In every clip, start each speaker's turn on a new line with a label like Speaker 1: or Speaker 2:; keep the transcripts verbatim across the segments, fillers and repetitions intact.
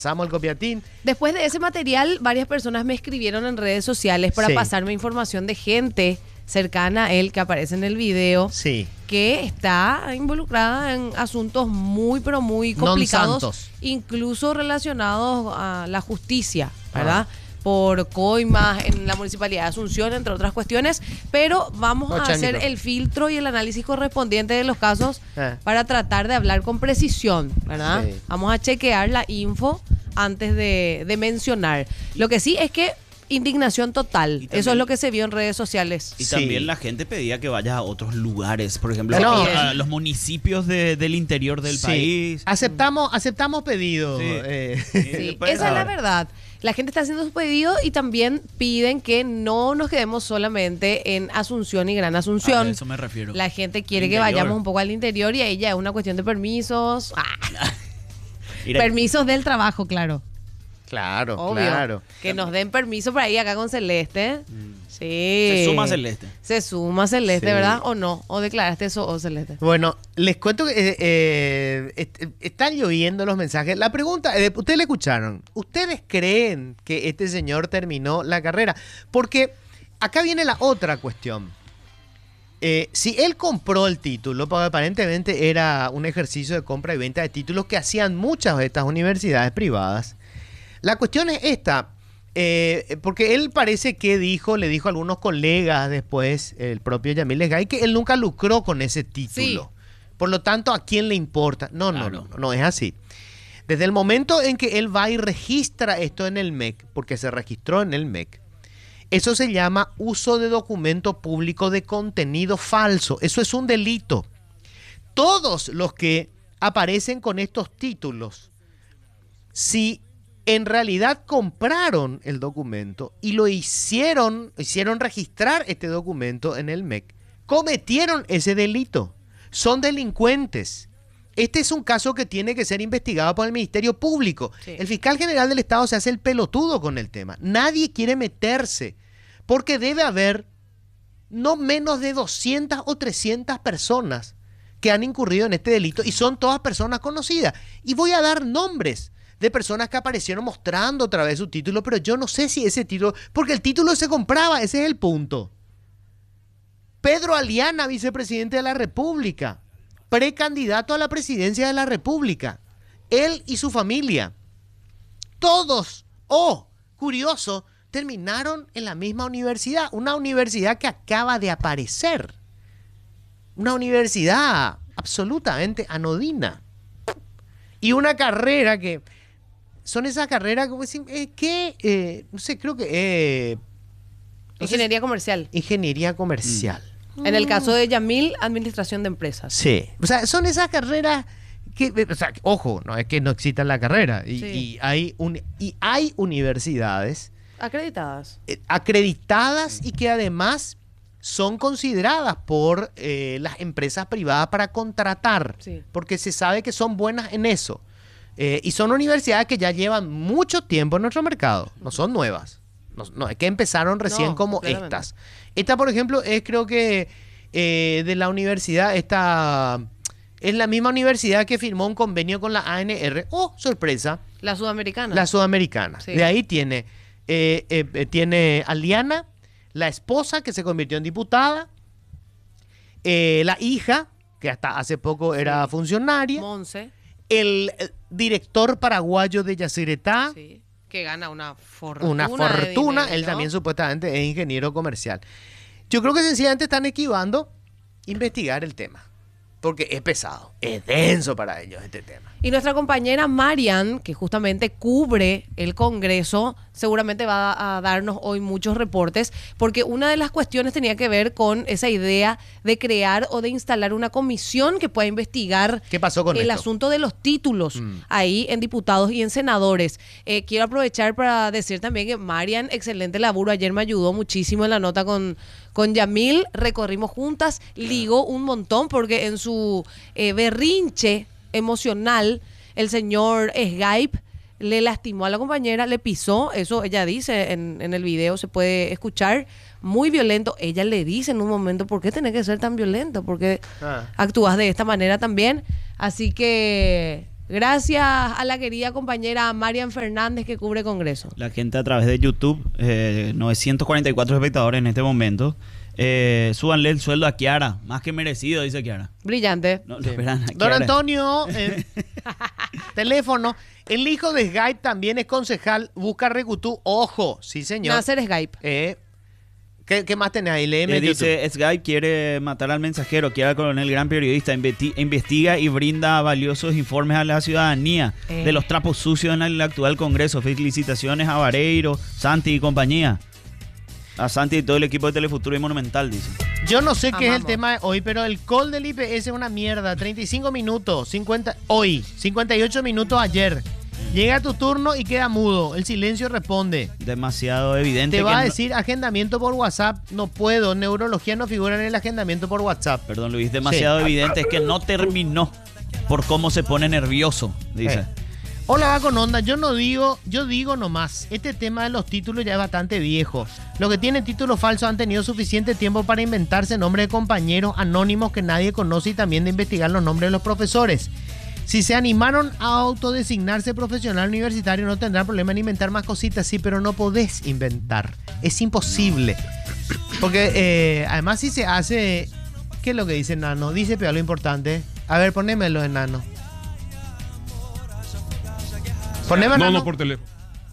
Speaker 1: Samuel Copiatín.
Speaker 2: Después de ese material, varias personas me escribieron en redes sociales para
Speaker 1: Sí.
Speaker 2: pasarme información de gente cercana a él que aparece en el video,
Speaker 1: Sí.
Speaker 2: que está involucrada en asuntos muy, pero muy
Speaker 1: Non
Speaker 2: complicados,
Speaker 1: santos.
Speaker 2: incluso relacionados a la justicia, ¿verdad?
Speaker 1: Ah.
Speaker 2: Por coimas en la Municipalidad de Asunción, entre otras cuestiones, pero vamos a
Speaker 1: Ochánico.
Speaker 2: hacer el filtro y el análisis correspondiente de los casos
Speaker 1: Eh.
Speaker 2: para tratar de hablar con precisión, ¿verdad?
Speaker 1: Sí.
Speaker 2: Vamos a chequear la info antes de, de mencionar. Lo que sí es que indignación total.
Speaker 3: Y
Speaker 2: Eso
Speaker 3: también-
Speaker 2: es lo que se vio en redes sociales.
Speaker 3: Y
Speaker 1: Sí.
Speaker 3: también la gente pedía que vayas a otros lugares, por ejemplo,
Speaker 1: No.
Speaker 3: a, a los municipios de- del interior del
Speaker 1: Sí.
Speaker 3: país.
Speaker 1: Aceptamos, aceptamos pedido.
Speaker 3: Sí.
Speaker 1: eh.
Speaker 3: Y
Speaker 2: Sí,
Speaker 3: después-
Speaker 2: esa es la
Speaker 1: a ver.
Speaker 2: verdad. La gente está haciendo su pedido y también piden que no nos quedemos solamente en Asunción y Gran Asunción.
Speaker 3: A eso me refiero.
Speaker 2: La gente quiere
Speaker 3: Al
Speaker 2: que
Speaker 3: interior.
Speaker 2: vayamos un poco al interior y ahí ya es una cuestión de permisos. Ah,
Speaker 3: Mira,
Speaker 2: permisos del trabajo, claro.
Speaker 1: Claro,
Speaker 2: Obvio.
Speaker 1: claro.
Speaker 2: Que nos den permiso para ir acá con Celeste. Sí.
Speaker 3: se suma Celeste.
Speaker 2: Se suma Celeste,
Speaker 1: Sí.
Speaker 2: ¿verdad? ¿O no? ¿O declaraste eso o Celeste?
Speaker 1: Bueno, les cuento que eh, eh, est- están lloviendo los mensajes. La pregunta, eh, ustedes le escucharon. ¿Ustedes creen que este señor terminó la carrera? Porque acá viene la otra cuestión. Eh, si él compró el título, porque aparentemente era un ejercicio de compra y venta de títulos que hacían muchas de estas universidades privadas, la cuestión es esta, eh, porque él parece que dijo, le dijo a algunos colegas después, el propio Yamil Esgay, que él nunca lucró con ese título. Por lo tanto, ¿a quién le importa? No, no,
Speaker 3: Claro.
Speaker 1: no, no es así. Desde el momento en que él va y registra esto en el M E C, porque se registró en el M E C, eso se llama uso de documento público de contenido falso. Eso es un delito. Todos los que aparecen con estos títulos, si en realidad compraron el documento y lo hicieron, hicieron registrar este documento en el M E C, cometieron ese delito. Son delincuentes. Este es un caso que tiene que ser investigado por el Ministerio Público.
Speaker 2: Sí.
Speaker 1: El fiscal general del Estado se hace el pelotudo con el tema. Nadie quiere meterse porque debe haber no menos de doscientas o trescientas personas que han incurrido en este delito y son todas personas conocidas. Y voy a dar nombres de personas que aparecieron mostrando otra vez su título, pero yo no sé si ese título, porque el título se compraba, ese es el punto. Pedro Aliana, vicepresidente de la República, precandidato a la presidencia de la República, él y su familia, todos, oh, curioso, terminaron en la misma universidad, una universidad que acaba de aparecer, una universidad absolutamente anodina y una carrera que son esas carreras como decir, eh, que, eh, no sé, creo que eh, no sé,
Speaker 2: Ingeniería comercial.
Speaker 1: ingeniería comercial.
Speaker 2: En el caso de Yamil, administración de empresas.
Speaker 1: Sí, o sea, son esas carreras que, o sea, ojo, no es que no exista la carrera y,
Speaker 2: Sí.
Speaker 1: y hay un, y hay universidades
Speaker 2: Acreditadas.
Speaker 1: eh, acreditadas y que además son consideradas por eh, las empresas privadas para contratar,
Speaker 2: Sí.
Speaker 1: porque se sabe que son buenas en eso. Eh, y son universidades que ya llevan mucho tiempo en nuestro mercado, no son nuevas. No, no, es que empezaron recién
Speaker 2: No,
Speaker 1: como
Speaker 2: completamente.
Speaker 1: estas. Esta, por ejemplo, es creo que eh, de la universidad, esta es la misma universidad que firmó un convenio con la A N R. ¡Oh, sorpresa!
Speaker 2: La sudamericana.
Speaker 1: La sudamericana.
Speaker 2: Sí.
Speaker 1: De ahí tiene, eh, eh, eh, tiene a Liana, la esposa que se convirtió en diputada, eh, la hija, que hasta hace poco era funcionaria,
Speaker 2: Monse.
Speaker 1: el, eh, director paraguayo de Yacyretá,
Speaker 2: Sí. Que gana una fortuna.
Speaker 1: una
Speaker 2: de
Speaker 1: fortuna,
Speaker 2: dinero,
Speaker 1: él
Speaker 2: ¿no?
Speaker 1: también supuestamente es ingeniero comercial. Yo creo que sencillamente están esquivando investigar el tema, porque es pesado, es denso para ellos este tema.
Speaker 2: Y nuestra compañera Marian, que justamente cubre el Congreso, seguramente va a darnos hoy muchos reportes, porque una de las cuestiones tenía que ver con esa idea de crear o de instalar una comisión que pueda investigar
Speaker 1: ¿Qué pasó con
Speaker 2: el
Speaker 1: esto?
Speaker 2: asunto de los títulos
Speaker 1: Mm.
Speaker 2: ahí en diputados y en senadores. Eh, quiero aprovechar para decir también que Marian, excelente laburo, ayer me ayudó muchísimo en la nota con, con Yamil, recorrimos juntas, ligó un montón porque en su eh, berrinche emocional, el señor Skype le lastimó a la compañera, le pisó, eso ella dice en, en el video, se puede escuchar, muy violento. Ella le dice en un momento, ¿por qué tenés que ser tan violento? ¿Por qué
Speaker 1: Ah.
Speaker 2: actúas de esta manera también? Así que Gracias a la querida compañera Marian Fernández que cubre Congreso.
Speaker 3: La gente a través de YouTube, eh, novecientos cuarenta y cuatro espectadores en este momento. Eh, súbanle el sueldo a Kiara, más que merecido, dice Kiara.
Speaker 2: Brillante.
Speaker 3: No, lo esperan a
Speaker 1: Don
Speaker 3: Kiara.
Speaker 1: Antonio, eh, teléfono. El hijo de Skype también es concejal. Busca Recutú. Ojo, sí señor.
Speaker 2: Nacer Skype.
Speaker 1: Eh, ¿qué, ¿Qué más tenés ahí? Léeme
Speaker 3: Eh,
Speaker 1: en YouTube.
Speaker 3: dice, Skype quiere matar al mensajero, quiere al coronel, gran periodista, investi- investiga y brinda valiosos informes a la ciudadanía
Speaker 2: Eh.
Speaker 3: de los trapos sucios en el actual Congreso. Felicitaciones a Vareiro, Santi y compañía. A Santi y todo el equipo de Telefuturo y Monumental, dice.
Speaker 1: Yo no sé qué es el
Speaker 2: Amamos. tema
Speaker 1: tema de hoy, pero el call del I P S es una mierda. treinta y cinco minutos, cincuenta hoy, cincuenta y ocho minutos ayer. Llega tu turno y queda mudo. El silencio responde.
Speaker 3: Demasiado evidente.
Speaker 1: Te va
Speaker 3: que
Speaker 1: a
Speaker 3: no-
Speaker 1: decir agendamiento por WhatsApp. No puedo. Neurología no figura en el agendamiento por WhatsApp.
Speaker 3: Perdón, Luis, demasiado
Speaker 1: Sí.
Speaker 3: evidente. Es que no terminó por cómo se pone nervioso, dice.
Speaker 1: Eh. Hola, va con onda. Yo no digo, yo digo nomás. Este tema de los títulos ya es bastante viejo. Los que tienen títulos falsos han tenido suficiente tiempo para inventarse nombres de compañeros anónimos que nadie conoce y también de investigar los nombres de los profesores. Si se animaron a autodesignarse profesional universitario, no tendrán problema en inventar más cositas, sí, pero no podés inventar. Es imposible. Porque eh, además si se hace... ¿Qué es lo que dice Nano? Dice pero lo importante. A ver, ponémelo, Nano. Poneme,
Speaker 4: No,
Speaker 1: Nano.
Speaker 4: no por teléfono.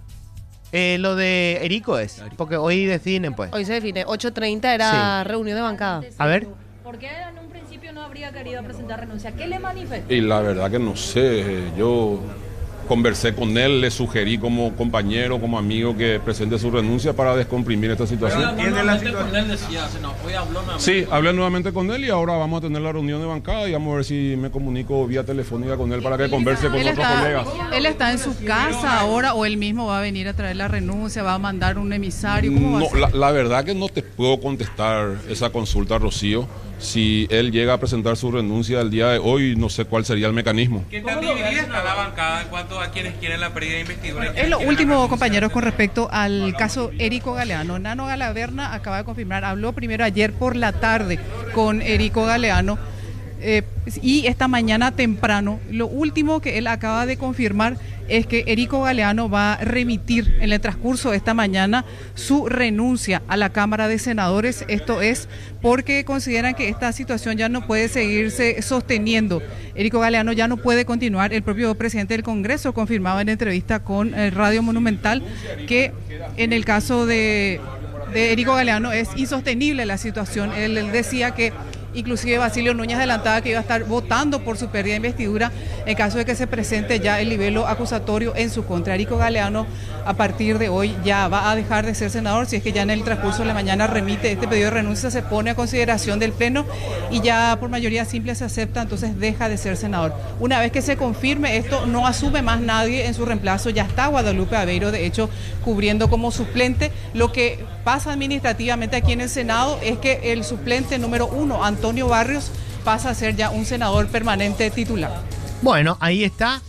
Speaker 1: Eh, lo de Erico es. Porque hoy definen, pues.
Speaker 2: Hoy se define. ocho treinta era reunión de bancada.
Speaker 1: A ver.
Speaker 5: ¿Por qué en un principio no habría querido presentar renuncia? ¿Qué le manifestó?
Speaker 4: Y la verdad que no sé, yo conversé con él, le sugerí como compañero, como amigo que presente su renuncia para descomprimir esta situación.
Speaker 6: Tiene la situación. Con él decía, se nos hoy habló nuevamente.
Speaker 4: Sí, hablé nuevamente con él y ahora vamos a tener la reunión de bancada y vamos a ver si me comunico vía telefónica con él para que converse con
Speaker 7: Él
Speaker 4: otros
Speaker 7: está,
Speaker 4: colegas.
Speaker 7: él está en su casa ahora o él mismo va a venir a traer la renuncia, va a mandar un emisario. ¿Cómo va a
Speaker 4: No,
Speaker 7: ser?
Speaker 4: la, la verdad que no te puedo contestar esa consulta, Rocío. Si él llega a presentar su renuncia el día de hoy, no sé cuál sería el mecanismo.
Speaker 6: ¿Qué tan dividida está la bancada en cuanto a quienes quieren la pérdida de investidura? y
Speaker 7: Es
Speaker 6: quienes
Speaker 7: lo
Speaker 6: quieren la
Speaker 7: último,
Speaker 6: renuncia?
Speaker 7: compañeros, con respecto al caso Erico Galeano. Nano Galaverna acaba de confirmar, habló primero ayer por la tarde con Erico Galeano eh, y esta mañana temprano. Lo último que él acaba de confirmar es que Erico Galeano va a remitir en el transcurso de esta mañana su renuncia a la Cámara de Senadores. Esto es porque consideran que esta situación ya no puede seguirse sosteniendo. Erico Galeano ya no puede continuar. El propio presidente del Congreso confirmaba en entrevista con eh, Radio Monumental que en el caso de, de Erico Galeano es insostenible la situación. Él, él decía que inclusive Basilio Núñez adelantaba que iba a estar votando por su pérdida de investidura en caso de que se presente ya el libelo acusatorio en su contra. Erico Galeano a partir de hoy ya va a dejar de ser senador, si es que ya en el transcurso de la mañana remite este pedido de renuncia, se pone a consideración del Pleno y ya por mayoría simple se acepta, entonces deja de ser senador. Una vez que se confirme esto, no asume más nadie en su reemplazo, ya está Guadalupe Aveiro, de hecho, cubriendo como suplente. Lo que pasa administrativamente aquí en el Senado es que el suplente número uno, Antonio Barrios, pasa a ser ya un senador permanente titular.
Speaker 1: Bueno, ahí está.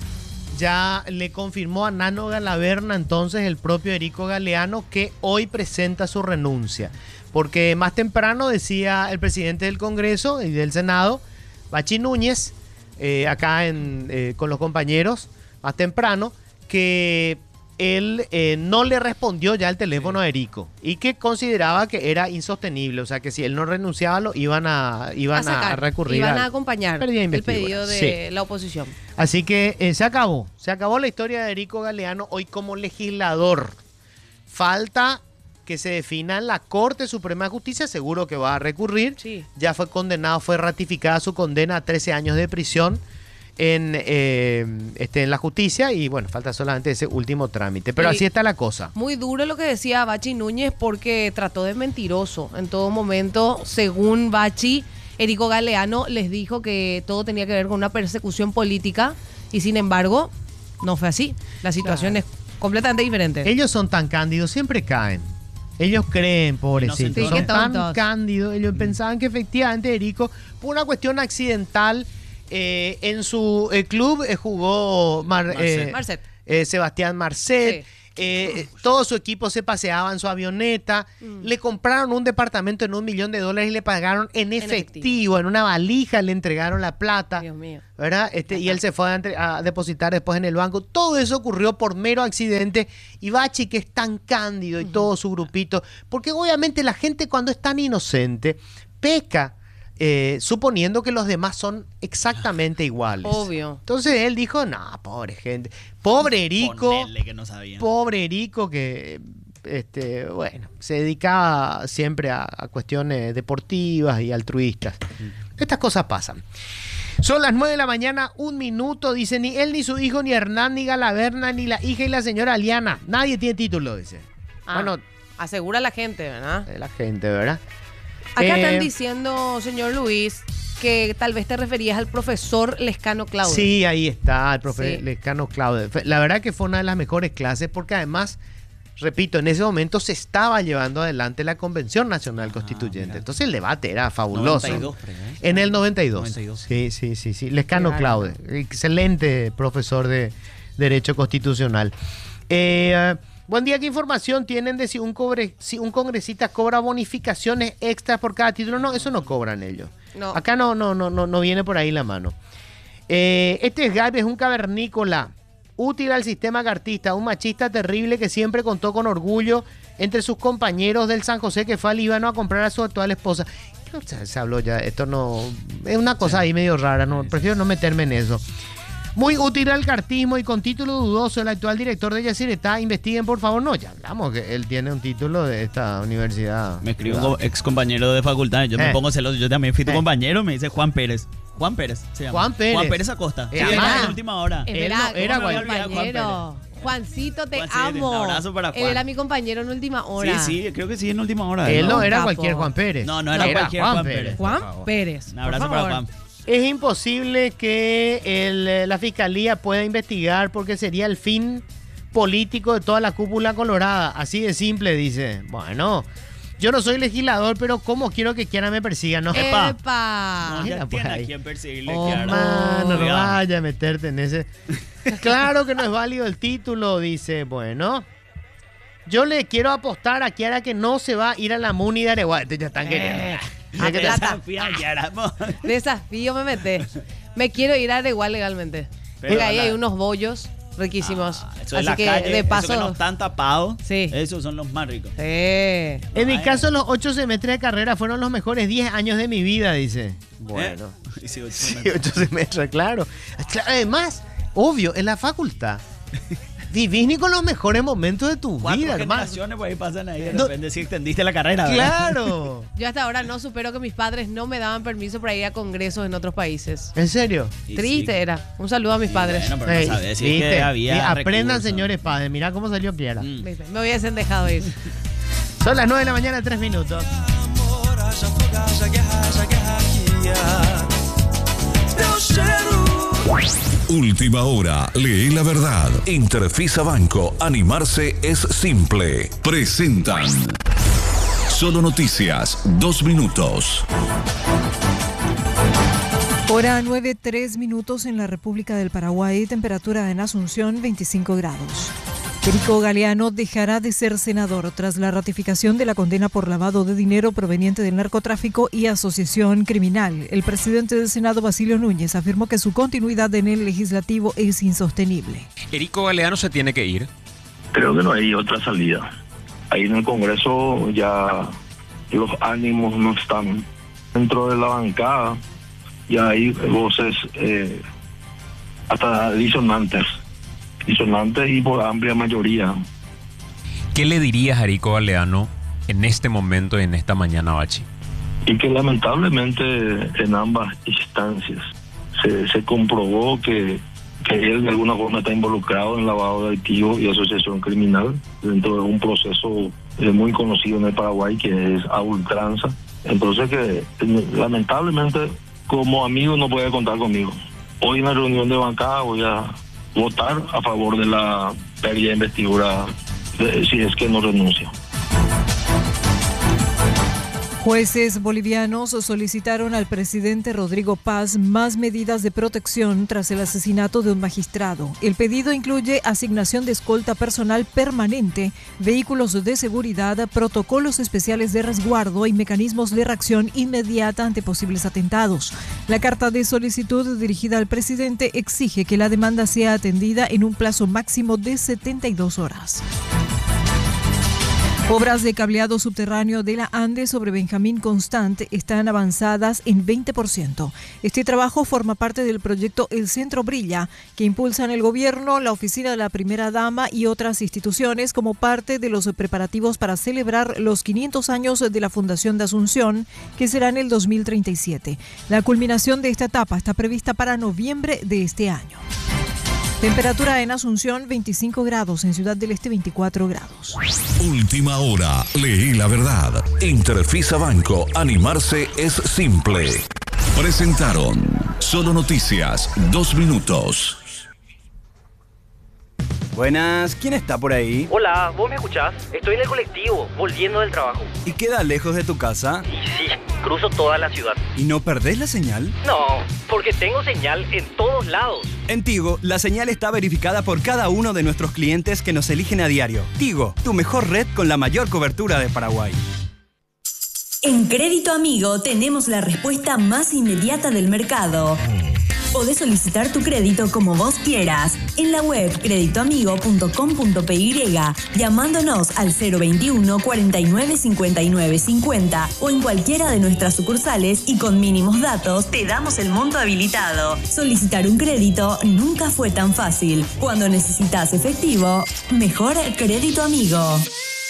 Speaker 1: Ya le confirmó a Nano Galaverna entonces el propio Erico Galeano que hoy presenta su renuncia. Porque más temprano decía el presidente del Congreso y del Senado, Bachi Núñez, eh, acá en, eh, con los compañeros, más temprano, que él eh, no le respondió ya el teléfono a Erico y que consideraba que era insostenible, o sea que si él no renunciaba lo iban a, iban
Speaker 2: a
Speaker 1: a,
Speaker 2: sacar,
Speaker 1: recurrir
Speaker 2: iban
Speaker 1: al-
Speaker 2: a acompañar
Speaker 1: pérdida de
Speaker 2: el
Speaker 1: investidura.
Speaker 2: pedido de
Speaker 1: Sí.
Speaker 2: la oposición.
Speaker 1: Así que eh, se acabó, se acabó la historia de Erico Galeano hoy como legislador. Falta que se defina en la Corte Suprema de Justicia, seguro que va a recurrir.
Speaker 2: Sí.
Speaker 1: Ya fue condenado, fue ratificada su condena a trece años de prisión en, eh, este, en la justicia y bueno, falta solamente ese último trámite. Pero
Speaker 2: Y-
Speaker 1: así está la cosa.
Speaker 2: Muy duro lo que decía Bachi Núñez porque trató de mentiroso en todo momento. Según Bachi, Erico Galeano les dijo que todo tenía que ver con una persecución política y sin embargo no fue así. La situación es completamente diferente.
Speaker 1: Ellos son tan cándidos, siempre caen. Ellos creen, pobrecitos,
Speaker 2: Sí, qué
Speaker 1: son tan
Speaker 2: tontos.
Speaker 1: cándidos. Ellos pensaban que efectivamente Erico, por una cuestión accidental, eh, en su eh, club eh, jugó Mar-
Speaker 3: Marcet.
Speaker 1: eh,
Speaker 2: Marcet.
Speaker 1: eh, Sebastián Marcet.
Speaker 2: Sí.
Speaker 1: Eh, todo su equipo se paseaba en su avioneta. Mm. Le compraron un departamento en un millón de dólares y le pagaron en, en efectivo, efectivo. En una valija le entregaron la plata.
Speaker 2: Dios mío.
Speaker 1: ¿Verdad? Este, y él se fue a, entre, a depositar después en el banco. Todo eso ocurrió por mero accidente. Y Bachi, que es tan cándido y uh-huh. todo su grupito. Porque obviamente la gente cuando es tan inocente peca. Eh, suponiendo que los demás son exactamente iguales.
Speaker 2: Obvio.
Speaker 1: Entonces él dijo, no, pobre gente. Pobre Erico.
Speaker 3: Que no sabía.
Speaker 1: Pobre Erico que, este, bueno, se dedicaba siempre a, a cuestiones deportivas y altruistas. Mm. Estas cosas pasan. Son las nueve de la mañana, un minuto. Dice, ni él, ni su hijo, ni Hernán, ni Galaverna, ni la hija y la señora Aliana. Nadie tiene título, dice.
Speaker 2: Ah,
Speaker 1: bueno,
Speaker 2: asegura la gente, ¿verdad?
Speaker 1: La gente, ¿verdad?
Speaker 2: Acá
Speaker 1: eh,
Speaker 2: están diciendo, señor Luis, que tal vez te referías al profesor Lescano Claudio.
Speaker 1: Sí, ahí está, el profesor
Speaker 2: sí.
Speaker 1: Lescano Claudio. La verdad que fue una de las mejores clases porque además, repito, en ese momento se estaba llevando adelante la Convención Nacional Constituyente. Ah, Entonces el debate era fabuloso.
Speaker 3: noventa y dos, creo, ¿eh?
Speaker 1: En el noventa y dos.
Speaker 3: noventa y dos.
Speaker 1: Sí, sí, sí, sí. Lescano Claudio, excelente profesor de Derecho Constitucional. Eh... Buen día, ¿qué información tienen de si un, cobre, si un congresista cobra bonificaciones extras por cada título? No, eso no cobran ellos.
Speaker 2: No.
Speaker 1: Acá no, no, no, no, no viene por ahí la mano. Eh, este Gaby es un cavernícola, útil al sistema cartista, un machista terrible que siempre contó con orgullo entre sus compañeros del San José que fue al Líbano a comprar a su actual esposa. Se, se habló ya, esto no... Es una cosa sí. ahí medio rara, no, prefiero no meterme en eso. Muy útil al cartismo y con título dudoso, el actual director de Yacyretá. Investiguen, por favor. No, ya hablamos que él tiene un título de esta universidad.
Speaker 3: Me escribió un ex compañero de facultad. Yo eh. me pongo celoso. Yo también fui tu eh. compañero. Me dice Juan Pérez. Juan Pérez se llama.
Speaker 1: Juan Pérez.
Speaker 3: Juan Pérez Acosta.
Speaker 1: Eh,
Speaker 3: sí,
Speaker 1: además,
Speaker 3: en la última hora.
Speaker 2: Él
Speaker 1: él
Speaker 2: era,
Speaker 1: no, era
Speaker 2: compañero. Juancito, te
Speaker 3: Juan, sí,
Speaker 2: amo.
Speaker 3: Un abrazo para Juan.
Speaker 2: Él era mi compañero en última hora.
Speaker 3: Sí, sí, creo que sí, en última hora.
Speaker 1: Él no, no era
Speaker 2: capo.
Speaker 1: cualquier Juan Pérez.
Speaker 3: No, no era,
Speaker 1: era
Speaker 3: cualquier
Speaker 1: Juan,
Speaker 3: Juan
Speaker 1: Pérez.
Speaker 3: Pérez.
Speaker 2: Juan Pérez.
Speaker 3: Un abrazo para Juan.
Speaker 1: Es imposible que el, la fiscalía pueda investigar porque sería el fin político de toda la cúpula colorada. Así de simple, dice. Bueno, yo no soy legislador, pero ¿cómo quiero que Kiara me persiga? No,
Speaker 2: ¡Epa!
Speaker 3: No, ya
Speaker 1: pues
Speaker 3: tiene a quien perseguirle,
Speaker 1: oh,
Speaker 3: Kiara.
Speaker 1: mano, no
Speaker 3: Oiga.
Speaker 1: vaya a meterte en ese. Claro que no es válido el título, dice. Bueno, yo le quiero apostar a Kiara que no se va a ir a la Muni de Areguá. Ya están queriendo.
Speaker 2: Eh.
Speaker 3: Ah, que desafía a Kiara.
Speaker 2: Desafío me meté. Me quiero ir a Areguá legalmente.
Speaker 3: Pero
Speaker 2: Porque ahí
Speaker 3: la...
Speaker 2: hay unos bollos riquísimos.
Speaker 3: Ah, eso
Speaker 2: Así
Speaker 3: es la
Speaker 2: que
Speaker 3: calle,
Speaker 2: de paso.
Speaker 3: eso que no están tapados.
Speaker 2: Sí.
Speaker 3: Esos son los más ricos.
Speaker 2: Sí.
Speaker 1: En mi caso, los ocho semestres de carrera fueron los mejores diez años de mi vida, dice. Bueno.
Speaker 3: ¿Eh? Sí, ocho
Speaker 1: Sí,
Speaker 3: semestres.
Speaker 1: ocho semestres, claro. Además, obvio, en la facultad vivís ni con los mejores momentos de tu
Speaker 3: Cuatro
Speaker 1: vida, hermano.
Speaker 3: generaciones por ahí pasan ahí. De
Speaker 1: No.
Speaker 3: repente si extendiste la carrera, ¿verdad?
Speaker 1: Claro.
Speaker 2: Yo hasta ahora no supero que mis padres no me daban permiso para ir a congresos en otros países.
Speaker 1: ¿En serio?
Speaker 3: Y
Speaker 2: Triste
Speaker 3: sí.
Speaker 2: era. Un saludo a mis
Speaker 3: Sí,
Speaker 2: padres.
Speaker 3: bueno, pero no sabes si es
Speaker 1: ¿viste?
Speaker 3: que había
Speaker 1: Sí, aprendan,
Speaker 3: recursos.
Speaker 1: señores padres. Mirá cómo salió Piera.
Speaker 3: Mm.
Speaker 2: ¿Viste? Me hubiesen dejado ir.
Speaker 1: Son las nueve de la mañana, tres minutos.
Speaker 8: Última hora, lee la verdad. Interfisa Banco, animarse es simple. Presentan Solo Noticias, dos minutos.
Speaker 9: Hora nueve, tres minutos en la República del Paraguay, temperatura en Asunción veinticinco grados. Erico Galeano dejará de ser senador tras la ratificación de la condena por lavado de dinero proveniente del narcotráfico y asociación criminal. El presidente del Senado, Basilio Núñez, afirmó que su continuidad en el legislativo es insostenible.
Speaker 10: ¿Erico Galeano se tiene que ir?
Speaker 11: Creo que no hay otra salida. Ahí en el Congreso ya los ánimos no están dentro de la bancada. Ya hay voces eh, hasta disonantes. disonantes y por amplia mayoría.
Speaker 10: ¿Qué le dirías a Erico Galeano en este momento, en esta mañana, Bachi?
Speaker 11: Y que lamentablemente en ambas instancias se, se comprobó que, que él de alguna forma está involucrado en lavado de activos y asociación criminal dentro de un proceso eh, muy conocido en el Paraguay que es a ultranza. Entonces que lamentablemente como amigo no puede contar conmigo. Hoy en la reunión de bancada voy a votar a favor de la pérdida de investidura de, si es que no renuncia.
Speaker 9: Jueces bolivianos solicitaron al presidente Rodrigo Paz más medidas de protección tras el asesinato de un magistrado. El pedido incluye asignación de escolta personal permanente, vehículos de seguridad, protocolos especiales de resguardo y mecanismos de reacción inmediata ante posibles atentados. La carta de solicitud dirigida al presidente exige que la demanda sea atendida en un plazo máximo de setenta y dos horas. Obras de cableado subterráneo de la ANDE sobre Benjamín Constant están avanzadas en veinte por ciento. Este trabajo forma parte del proyecto El Centro Brilla, que impulsan el gobierno, la oficina de la primera dama y otras instituciones como parte de los preparativos para celebrar los quinientos años de la Fundación de Asunción, que será en el dos mil treinta y siete. La culminación de esta etapa está prevista para noviembre de este año. Temperatura en Asunción veinticinco grados, en Ciudad del Este veinticuatro grados.
Speaker 8: Última hora, lee la verdad. Interfisa Banco, animarse es simple. Presentaron Solo Noticias, dos minutos.
Speaker 12: Buenas, ¿quién está por ahí?
Speaker 13: Hola, ¿vos me escuchás? Estoy en el colectivo, volviendo del trabajo.
Speaker 12: ¿Y queda lejos de tu casa?
Speaker 13: Y sí, cruzo toda la ciudad.
Speaker 12: ¿Y no perdés la señal?
Speaker 13: No, porque tengo señal en todos lados.
Speaker 12: En Tigo, la señal está verificada por cada uno de nuestros clientes que nos eligen a diario. Tigo, tu mejor red con la mayor cobertura de Paraguay.
Speaker 14: En Crédito Amigo tenemos la respuesta más inmediata del mercado. Podés solicitar tu crédito como vos quieras en la web crédito amigo punto com punto p y, llamándonos al cero veintiuno cuarenta y nueve cincuenta y nueve cincuenta o en cualquiera de nuestras sucursales y con mínimos datos te damos el monto habilitado. Solicitar un crédito nunca fue tan fácil. Cuando necesitas efectivo, mejor Crédito Amigo.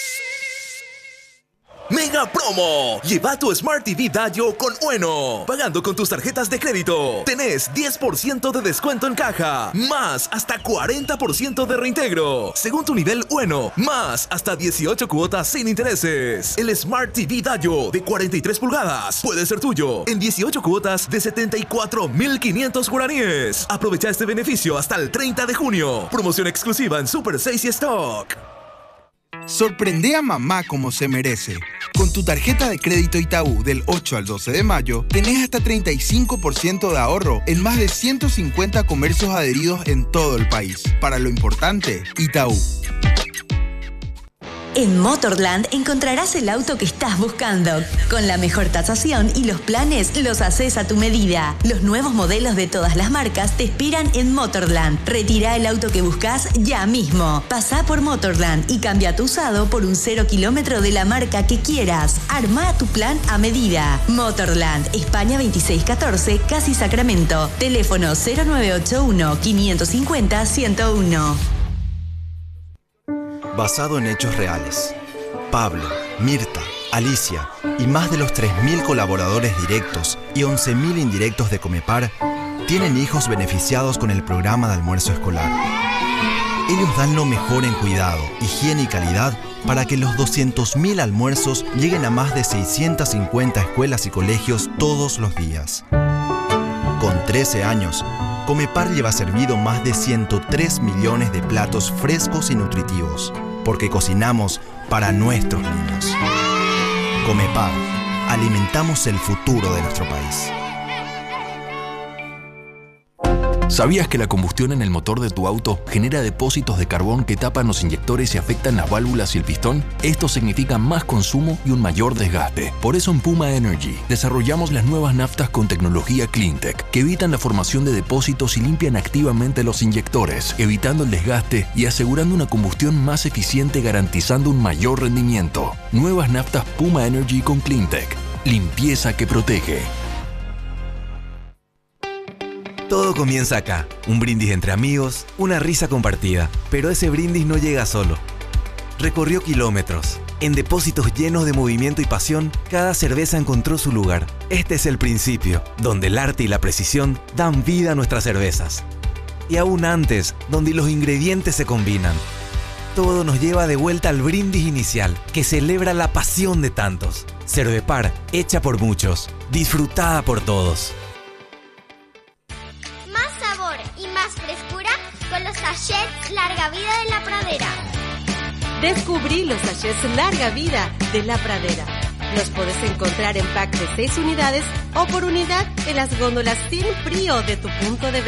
Speaker 15: ¡Mega promo! Lleva tu Smart T V Dayo con Ueno. Pagando con tus tarjetas de crédito, tenés diez por ciento de descuento en caja, más hasta cuarenta por ciento de reintegro. Según tu nivel Ueno, más hasta dieciocho cuotas sin intereses. El Smart T V Dayo de cuarenta y tres pulgadas puede ser tuyo en dieciocho cuotas de setenta y cuatro mil quinientos guaraníes. Aprovecha este beneficio hasta el treinta de junio. Promoción exclusiva en Super seis y Stock.
Speaker 16: Sorprende a mamá como se merece. Con tu tarjeta de crédito Itaú del ocho al doce de mayo, tenés hasta treinta y cinco por ciento de ahorro en más de ciento cincuenta comercios adheridos en todo el país. Para lo importante, Itaú.
Speaker 14: En Motorland encontrarás el auto que estás buscando. Con la mejor tasación y los planes los haces a tu medida. Los nuevos modelos de todas las marcas te esperan en Motorland. Retira el auto que buscas ya mismo. Pasá por Motorland y cambia tu usado por un cero kilómetro de la marca que quieras. Arma tu plan a medida. Motorland, España veintiséis catorce, Casi Sacramento. Teléfono cero nueve ocho uno, quinientos cincuenta, ciento uno.
Speaker 17: Basado en hechos reales. Pablo, Mirta, Alicia y más de los tres mil colaboradores directos y once mil indirectos de Comepar tienen hijos beneficiados con el programa de almuerzo escolar. Ellos dan lo mejor en cuidado, higiene y calidad para que los doscientos mil almuerzos lleguen a más de seiscientas cincuenta escuelas y colegios todos los días. Con trece años, Comepar lleva servido más de ciento tres millones de platos frescos y nutritivos, porque cocinamos para nuestros niños. Comepar, alimentamos el futuro de nuestro país.
Speaker 18: ¿Sabías que la combustión en el motor de tu auto genera depósitos de carbón que tapan los inyectores y afectan las válvulas y el pistón? Esto significa más consumo y un mayor desgaste. Por eso en Puma Energy desarrollamos las nuevas naftas con tecnología CleanTech que evitan la formación de depósitos y limpian activamente los inyectores, evitando el desgaste y asegurando una combustión más eficiente, garantizando un mayor rendimiento. Nuevas naftas Puma Energy con CleanTech. Limpieza que protege.
Speaker 19: Todo comienza acá, un brindis entre amigos, una risa compartida, pero ese brindis no llega solo. Recorrió kilómetros. En depósitos llenos de movimiento y pasión, cada cerveza encontró su lugar. Este es el principio, donde el arte y la precisión dan vida a nuestras cervezas. Y aún antes, donde los ingredientes se combinan. Todo nos lleva de vuelta al brindis inicial, que celebra la pasión de tantos. Cervepar, hecha por muchos, disfrutada por todos.
Speaker 20: Con los sachets Larga Vida de la Pradera.
Speaker 21: Descubrí los sachets Larga Vida de la Pradera. Nos podés encontrar en pack de seis unidades o por unidad en las góndolas sin frío de tu punto de venta.